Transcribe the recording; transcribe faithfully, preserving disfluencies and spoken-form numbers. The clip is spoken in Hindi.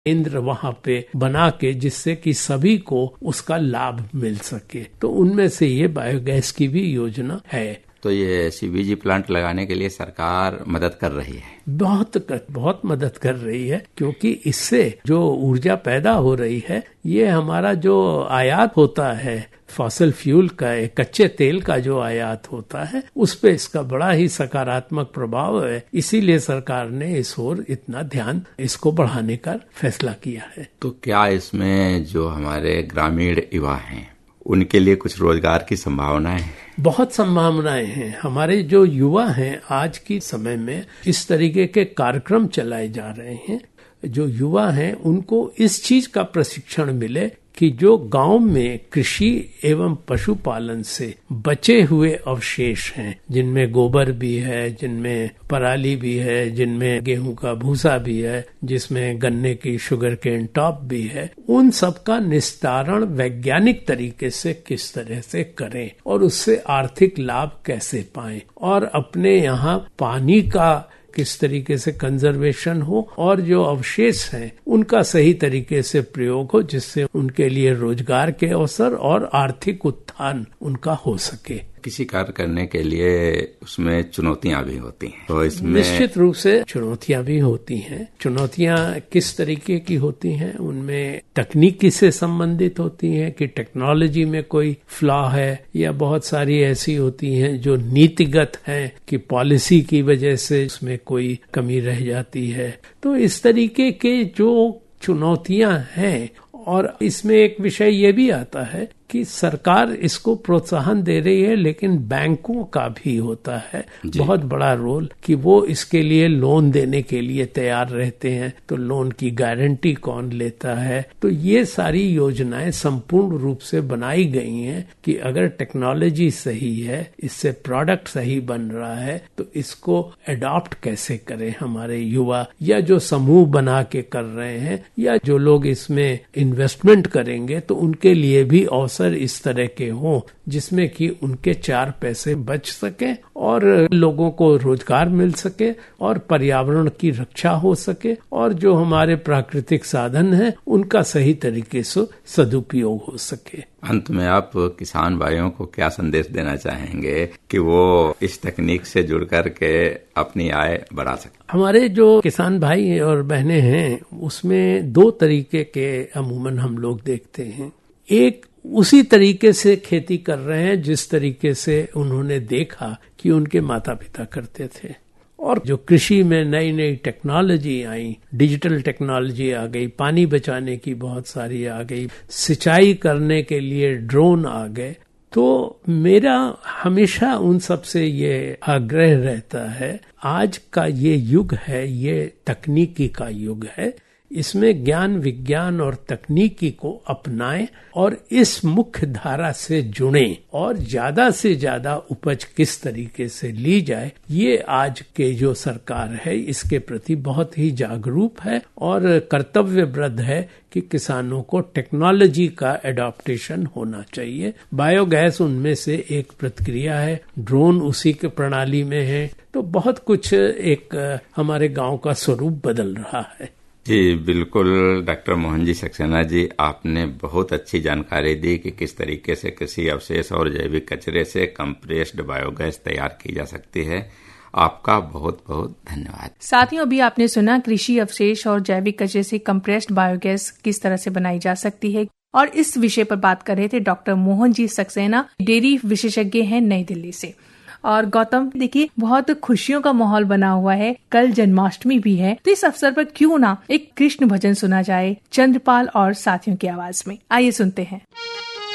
केंद्र वहां पे बना के, जिससे कि सभी को उसका लाभ मिल सके। तो उनमें से ये बायोगैस की भी योजना है। तो ये सीबीजी प्लांट लगाने के लिए सरकार मदद कर रही है? बहुत कर, बहुत मदद कर रही है, क्योंकि इससे जो ऊर्जा पैदा हो रही है, ये हमारा जो आयात होता है फॉसल फ्यूल का, कच्चे तेल का जो आयात होता है, उस पे इसका बड़ा ही सकारात्मक प्रभाव है। इसीलिए सरकार ने इस ओर इतना ध्यान, इसको बढ़ाने का फैसला किया है। तो क्या इसमें जो हमारे ग्रामीण युवा हैं उनके लिए कुछ रोजगार की संभावनाएं हैं? बहुत संभावनाएं हैं। हमारे जो युवा हैं आज की समय में इस तरीके के कार्यक्रम चलाए जा रहे हैं। जो युवा हैं उनको इस चीज का प्रशिक्षण मिले कि जो गांव में कृषि एवं पशुपालन से बचे हुए अवशेष हैं, जिनमें गोबर भी है, जिनमें पराली भी है, जिनमें गेहूं का भूसा भी है, जिसमें गन्ने की शुगर केन टॉप भी है, उन सब का निस्तारण वैज्ञानिक तरीके से किस तरह से करें और उससे आर्थिक लाभ कैसे पाएं, और अपने यहाँ पानी का किस तरीके से कंजर्वेशन हो और जो अवशेष हैं उनका सही तरीके से प्रयोग हो, जिससे उनके लिए रोजगार के अवसर और आर्थिक उत्थान उनका हो सके। किसी कार्य करने के लिए उसमें चुनौतियां भी होती हैं, तो इसमें निश्चित रूप से चुनौतियां भी होती हैं। चुनौतियां किस तरीके की होती हैं? उनमें तकनीकी से संबंधित होती हैं कि टेक्नोलॉजी में कोई फ्लॉ है, या बहुत सारी ऐसी होती हैं जो नीतिगत हैं कि पॉलिसी की वजह से उसमें कोई कमी रह जाती है। तो इस तरीके के जो चुनौतियां हैं, और इसमें एक विषय ये भी आता है कि सरकार इसको प्रोत्साहन दे रही है, लेकिन बैंकों का भी होता है बहुत बड़ा रोल कि वो इसके लिए लोन देने के लिए तैयार रहते हैं। तो लोन की गारंटी कौन लेता है? तो ये सारी योजनाएं संपूर्ण रूप से बनाई गई हैं कि अगर टेक्नोलॉजी सही है, इससे प्रोडक्ट सही बन रहा है, तो इसको अडॉप्ट कैसे करें हमारे युवा, या जो समूह बना के कर रहे हैं, या जो लोग इसमें इन्वेस्टमेंट करेंगे, तो उनके लिए भी अवसर इस तरह के हों जिसमें कि उनके चार पैसे बच सके और लोगों को रोजगार मिल सके और पर्यावरण की रक्षा हो सके, और जो हमारे प्राकृतिक साधन हैं उनका सही तरीके से सदुपयोग हो सके। अंत में आप किसान भाइयों को क्या संदेश देना चाहेंगे कि वो इस तकनीक से जुड़ करके अपनी आय बढ़ा सके? हमारे जो किसान भाई और बहनें हैं उसमें दो तरीके के अमूमन हम लोग देखते हैं। एक उसी तरीके से खेती कर रहे हैं जिस तरीके से उन्होंने देखा कि उनके माता पिता करते थे, और जो कृषि में नई नई टेक्नोलॉजी आई, डिजिटल टेक्नोलॉजी आ गई, पानी बचाने की बहुत सारी आ गई, सिंचाई करने के लिए ड्रोन आ गए। तो मेरा हमेशा उन सब से ये आग्रह रहता है, आज का ये युग है, ये तकनीकी का युग है, इसमें ज्ञान विज्ञान और तकनीकी को अपनाएं और इस मुख्य धारा से जुड़ें, और ज्यादा से ज्यादा उपज किस तरीके से ली जाए, ये आज के जो सरकार है इसके प्रति बहुत ही जागरूक है और कर्तव्यबद्ध है कि किसानों को टेक्नोलॉजी का एडॉप्टेशन होना चाहिए। बायोगैस उनमें से एक प्रतिक्रिया है, ड्रोन उसी के प्रणाली में है, तो बहुत कुछ एक हमारे गांव का स्वरूप बदल रहा है। जी बिल्कुल डॉक्टर मोहन जी सक्सेना जी, आपने बहुत अच्छी जानकारी दी कि किस तरीके से कृषि अवशेष और जैविक कचरे से कंप्रेस्ड बायोगैस तैयार की जा सकती है। आपका बहुत बहुत धन्यवाद। साथियों, अभी आपने सुना कृषि अवशेष और जैविक कचरे से कंप्रेस्ड बायोगैस किस तरह से बनाई जा सकती है, और इस विषय पर बात कर रहे थे डॉक्टर मोहन जी सक्सेना, डेयरी विशेषज्ञ हैं नई दिल्ली से। और गौतम, देखिए बहुत खुशियों का माहौल बना हुआ है, कल जन्माष्टमी भी है, तो इस अवसर पर क्यों ना एक कृष्ण भजन सुना जाए चंद्रपाल और साथियों की आवाज में। आइए सुनते हैं।